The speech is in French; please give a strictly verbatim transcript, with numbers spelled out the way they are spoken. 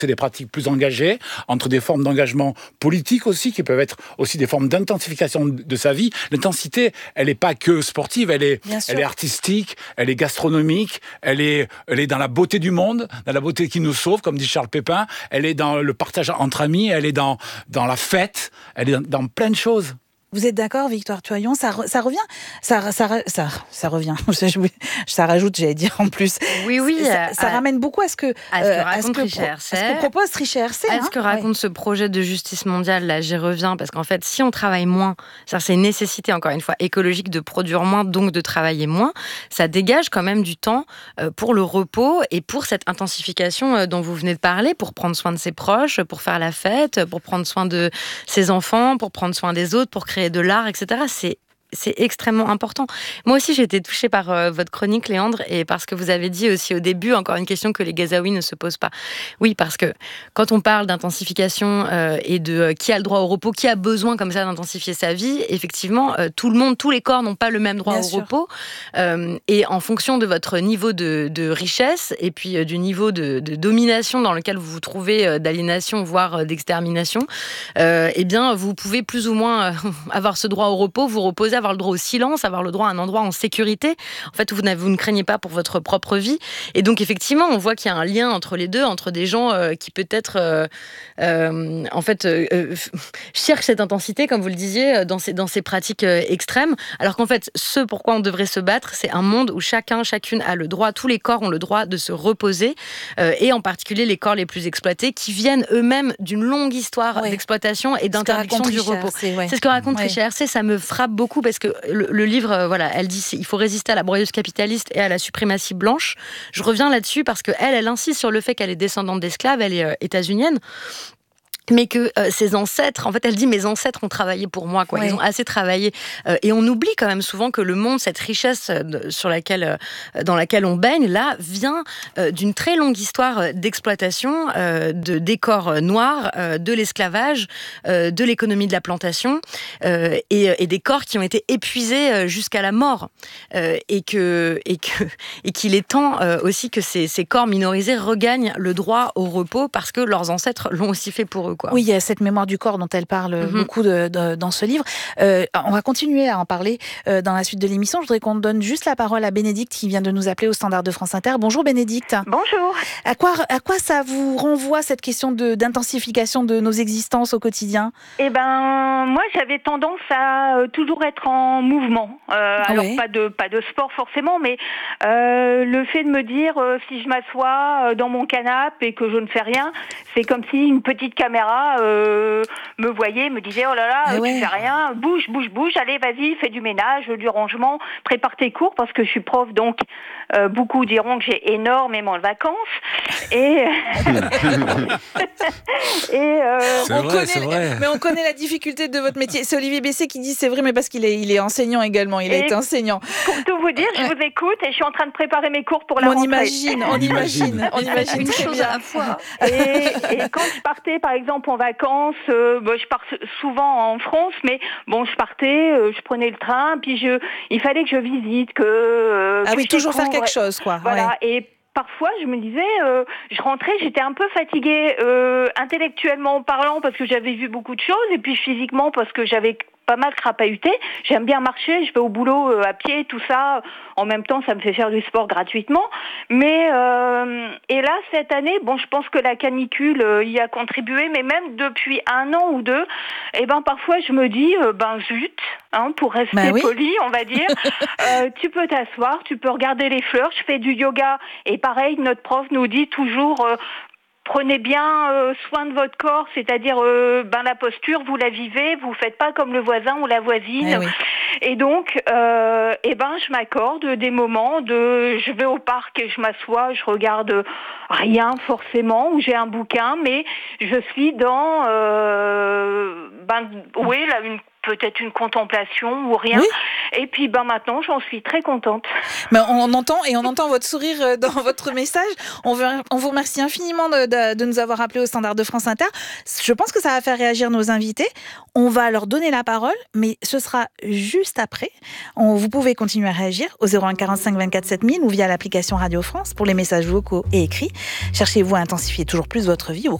c'est des pratiques plus engagées, entre des formes d'engagement politique aussi, qui peuvent être aussi des formes d'intensification de sa vie. L'intensité, elle n'est pas que sportive, elle est, elle est artistique, elle est gastronomique, elle est, elle est dans la beauté du monde, dans la beauté qui nous sauve, comme dit Charles Pépin, elle est dans le partage entre amis, elle est dans, dans la fête, elle est dans, dans plein de choses. Vous êtes d'accord, Victoire Toyon, ça, re, ça revient, ça, ça, ça, ça revient. Ça rajoute, j'allais dire en plus. Oui, oui. Ça, ça à, ramène beaucoup à ce que, à ce que, euh, à ce que, pro, à ce que propose Trichet R C. À hein, ce que raconte oui. ce projet de justice mondiale. Là, j'y reviens parce qu'en fait, si on travaille moins, c'est une nécessité encore une fois écologique de produire moins, donc de travailler moins. Ça dégage quand même du temps pour le repos et pour cette intensification dont vous venez de parler, pour prendre soin de ses proches, pour faire la fête, pour prendre soin de ses enfants, pour prendre soin des autres, pour créer de l'art, et cetera. C'est C'est extrêmement important. Moi aussi, j'ai été touchée par euh, votre chronique, Léandre, et parce que vous avez dit aussi au début, encore une question que les Gazaouis ne se posent pas. Oui, parce que quand on parle d'intensification euh, et de euh, qui a le droit au repos, qui a besoin comme ça d'intensifier sa vie, effectivement, euh, tout le monde, tous les corps n'ont pas le même droit Bien au sûr. repos. Euh, et en fonction de votre niveau de, de richesse et puis euh, du niveau de, de domination dans lequel vous vous trouvez, euh, d'aliénation, voire euh, d'extermination, euh, eh bien, vous pouvez plus ou moins euh, avoir ce droit au repos, vous reposer, avoir le droit au silence, avoir le droit à un endroit en sécurité. En fait, vous, vous ne craignez pas pour votre propre vie. Et donc, effectivement, on voit qu'il y a un lien entre les deux, entre des gens euh, qui peut-être, euh, euh, en fait, euh, cherchent cette intensité, comme vous le disiez, dans ces, dans ces pratiques euh, extrêmes. Alors qu'en fait, ce pourquoi on devrait se battre, c'est un monde où chacun, chacune a le droit, tous les corps ont le droit de se reposer, euh, et en particulier les corps les plus exploités, qui viennent eux-mêmes d'une longue histoire ouais. d'exploitation et d'interdiction du repos. R C, ouais. C'est ce que raconte ouais. Trichet R C, ça me frappe beaucoup parce que le, le livre, euh, voilà, elle dit il faut résister à la broyeuse capitaliste et à la suprématie blanche. Je reviens là-dessus parce qu'elle, elle insiste sur le fait qu'elle est descendante d'esclaves, elle est euh, états-unienne. Mais que euh, ses ancêtres, en fait, elle dit mes ancêtres ont travaillé pour moi, quoi. Ouais. Ils ont assez travaillé, euh, et on oublie quand même souvent que le monde, cette richesse euh, sur laquelle, euh, dans laquelle on baigne, là, vient euh, d'une très longue histoire d'exploitation, euh, de décors noirs, euh, de l'esclavage, euh, de l'économie de la plantation, euh, et, et des corps qui ont été épuisés jusqu'à la mort, euh, et que et que et qu'il est temps euh, aussi que ces, ces corps minorisés regagnent le droit au repos parce que leurs ancêtres l'ont aussi fait pour eux. Quoi. Oui, il y a cette mémoire du corps dont elle parle mm-hmm. beaucoup de, de, dans ce livre. Euh, on va continuer à en parler euh, dans la suite de l'émission. Je voudrais qu'on donne juste la parole à Bénédicte qui vient de nous appeler au standard de France Inter. Bonjour Bénédicte. Bonjour. À quoi, à quoi ça vous renvoie cette question de, d'intensification de nos existences au quotidien ? Eh ben, moi j'avais tendance à euh, toujours être en mouvement. Euh, ah alors ouais. pas de pas de sport forcément, mais euh, le fait de me dire euh, si je m'assois dans mon canapé et que je ne fais rien, c'est comme si une petite caméra Euh, me voyait, me disait oh là là, ah ouais. tu fais rien, bouge, bouge, bouge, allez vas-y, fais du ménage, du rangement, prépare tes cours parce que je suis prof, donc euh, beaucoup diront que j'ai énormément de vacances et et euh, on vrai, connaît, vrai. mais on connaît la difficulté de votre métier. C'est Olivier Bessé qui dit c'est vrai, mais parce qu'il est il est enseignant également, il a été enseignant. Pour tout vous dire, je vous écoute et je suis en train de préparer mes cours pour la on rentrée. Imagine, on imagine, on imagine une chose bien. à la fois. Et, et quand je partais par exemple en vacances, euh, bon, je pars souvent en France, mais bon, je partais, euh, je prenais le train, puis je, il fallait que je visite, que euh, ah que oui, je toujours découvre. faire quelque chose, quoi. Voilà, ouais. et parfois, je me disais, euh, je rentrais, j'étais un peu fatiguée euh, intellectuellement parlant parce que j'avais vu beaucoup de choses, et puis physiquement parce que j'avais pas mal crapahuté. J'aime bien marcher, je vais au boulot euh, à pied, tout ça. En même temps, ça me fait faire du sport gratuitement. Mais euh, et là, cette année, bon, je pense que la canicule euh, y a contribué, mais même depuis un an ou deux, eh ben parfois je me dis, euh, ben zut, hein, pour rester bah oui. poli, on va dire, euh, tu peux t'asseoir, tu peux regarder les fleurs. Je fais du yoga et pareil, notre prof nous dit toujours. Euh, Prenez bien euh, soin de votre corps, c'est-à-dire euh, ben la posture, vous la vivez, vous faites pas comme le voisin ou la voisine. Eh oui. Et donc, euh, eh ben je m'accorde des moments de, je vais au parc et je m'assois, je regarde rien forcément, ou j'ai un bouquin, mais je suis dans, euh, ben oui, là une peut-être une contemplation ou rien. Oui. Et puis ben maintenant, j'en suis très contente. Mais on entend et on entend votre sourire dans votre message. On, veut, on vous remercie infiniment de, de, de nous avoir appelés au Standard de France Inter. Je pense que ça va faire réagir nos invités. On va leur donner la parole, mais ce sera juste après. On, vous pouvez continuer à réagir au zéro un quarante-cinq vingt-quatre sept mille ou via l'application Radio France pour les messages vocaux et écrits. Cherchez-vous à intensifier toujours plus votre vie.